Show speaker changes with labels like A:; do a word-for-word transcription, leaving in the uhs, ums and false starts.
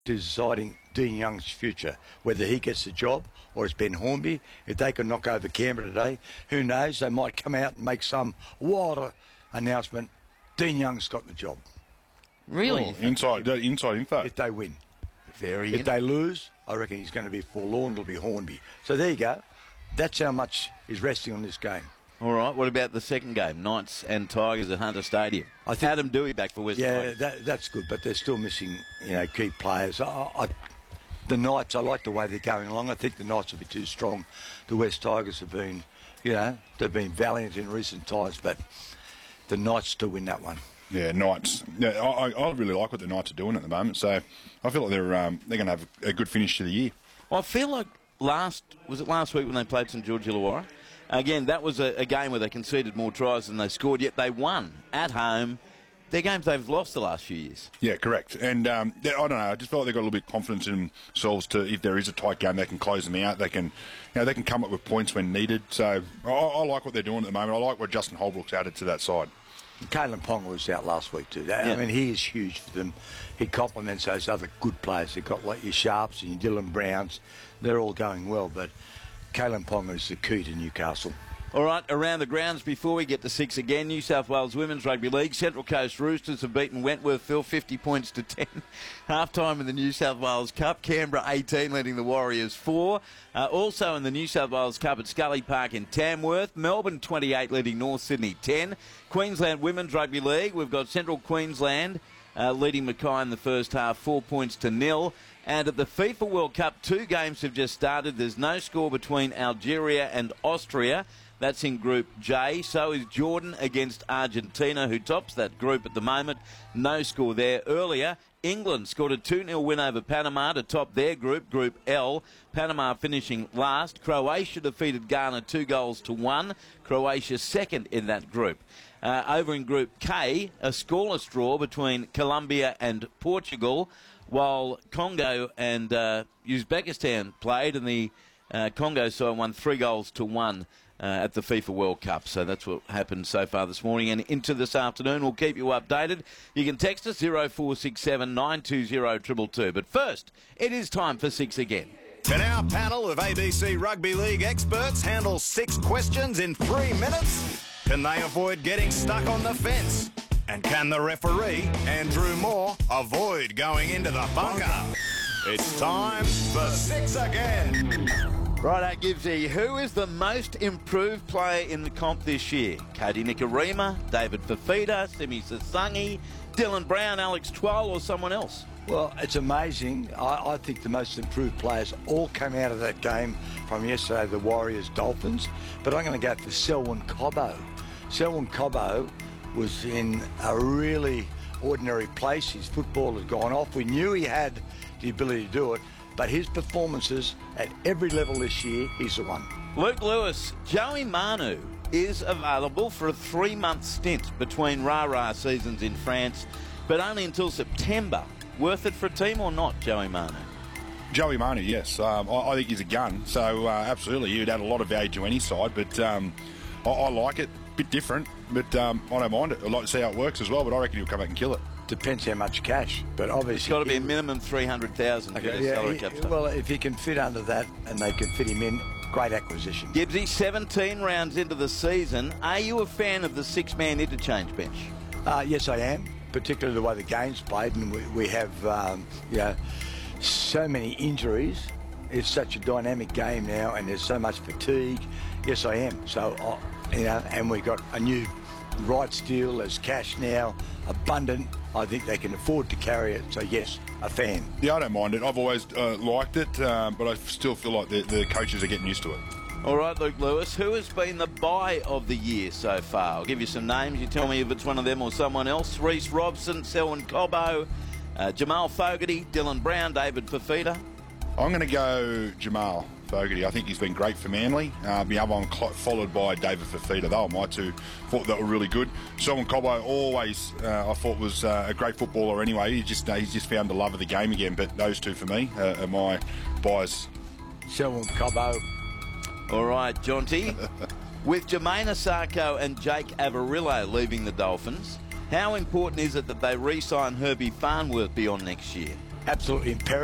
A: deciding Dean Young's future, whether he gets the job or it's Ben Hornby. If they can knock over Canberra today, who knows? They might come out and make some wild announcement. Dean Young's got the job.
B: Really?
C: Oh, inside, inside info.
A: If they win.
B: Very.
A: If they lose, I reckon he's going to be forlorn. It'll be Hornby. So there you go. That's how much is resting on this game.
B: All right. What about the second game? Knights and Tigers at Hunter Stadium.
A: I think,
B: Adam Dewey back for West
A: Yeah,
B: Tigers.
A: that, that's good, but they're still missing, you know, key players. I, I, the Knights, I like the way they're going along. I think the Knights will be too strong. The West Tigers have been, you know, they've been valiant in recent times, but the Knights still win that one.
C: Yeah, Knights. Yeah, I, I really like what the Knights are doing at the moment. So I feel like they're um, they're going to have a good finish to the year.
B: Well, I feel like last was it last week when they played St George Illawarra? Again, that was a, a game where they conceded more tries than they scored, yet they won at home. They're games they've lost the last few years.
C: Yeah, correct. And um, I don't know. I just felt like they got a little bit of confidence in themselves to, if there is a tight game, they can close them out. They can, you know, they can come up with points when needed. So I, I like what they're doing at the moment. I like what Justin Holbrook's added to that side.
A: Kalen Ponga was out last week too. I
B: Yeah.
A: mean, he is huge for them. He complements those other good players. They've got like your Sharps and your Dylan Browns. They're all going well, but Kalen Ponga is the key to Newcastle.
B: All right, around the grounds before we get to six again, New South Wales Women's Rugby League. Central Coast Roosters have beaten Wentworthville fifty points to ten. Half-time in the New South Wales Cup. Canberra eighteen leading the Warriors four. Uh, also in the New South Wales Cup at Scully Park in Tamworth. Melbourne twenty-eight leading North Sydney ten. Queensland Women's Rugby League. We've got Central Queensland uh, leading Mackay in the first half, four points to nil. And at the FIFA World Cup, two games have just started. There's no score between Algeria and Austria. That's in Group J. So is Jordan against Argentina, who tops that group at the moment. No score there. Earlier, England scored a two nil win over Panama to top their group, Group L. Panama finishing last. Croatia defeated Ghana two goals to one. Croatia second in that group. Uh, over in Group K, a scoreless draw between Colombia and Portugal, while Congo and uh, Uzbekistan played, and the uh, Congo side won three goals to one. Uh, at the FIFA World Cup. So that's what happened so far this morning and into this afternoon. We'll keep you updated. You can text us zero four six seven nine two zero two two two. But first, it is time for six again.
D: Can our panel of A B C Rugby League experts handle six questions in three minutes? Can they avoid getting stuck on the fence? And can the referee, Andrew Moore, avoid going into the bunker? It's time for six again.
B: Right, Gibbsy, who is the most improved player in the comp this year? Cody Nikarima, David Fafita, Simi Sasangi, Dylan Brown, Alex Twal, or someone else?
A: Well, it's amazing. I, I think the most improved players all came out of that game from yesterday, the Warriors Dolphins. But I'm going to go for Selwyn Cobbo. Selwyn Cobbo was in a really ordinary place. His football had gone off. We knew he had the ability to do it. But his performances at every level this year, he's the one.
B: Luke Lewis, Joey Manu is available for a three-month stint between rah-rah seasons in France, but only until September. Worth it for a team or not, Joey Manu?
C: Joey Manu, yes. Um, I, I think he's a gun. So, uh, absolutely, he'd add a lot of value to any side. But um, I, I like it. Bit different, but um, I don't mind it. I'd like to see how it works as well, but I reckon he'll come back and kill it.
A: Depends how much cash, but obviously
B: it's got to be a minimum three hundred thousand dollars
A: okay, yeah,
B: salary
A: he,
B: cap stuff.
A: Well, if he can fit under that and they can fit him in, great acquisition.
B: Gibbsy, seventeen rounds into the season. Are you a fan of the six-man interchange bench?
A: Uh, yes, I am, particularly the way the game's played, and we, we have um, you know, so many injuries. It's such a dynamic game now, and there's so much fatigue. Yes, I am. So, uh, you know, and we've got a new right deal. There's cash now, abundant. I think they can afford to carry it. So, yes, a fan.
C: Yeah, I don't mind it. I've always uh, liked it, um, but I still feel like the, the coaches are getting used to it.
B: All right, Luke Lewis, who has been the buy of the year so far? I'll give you some names. You tell me if it's one of them or someone else. Reece Robson, Selwyn Cobbo, uh, Jamal Fogarty, Dylan Brown, David Fafita.
C: I'm going to go Jamal Fogarty. I think he's been great for Manly. Uh, the other one followed by David Fafita. They were my two. Thought that were really good. Selwyn Cobbo always, uh, I thought, was uh, a great footballer anyway. He just uh, he's just found the love of the game again. But those two for me uh, are my buys.
A: Selwyn Cobbo.
B: All right, Jonty. With Jermaine Asako and Jake Avarillo leaving the Dolphins, how important is it that they re-sign Herbie Farnworth beyond next year?
A: absolutely imperative.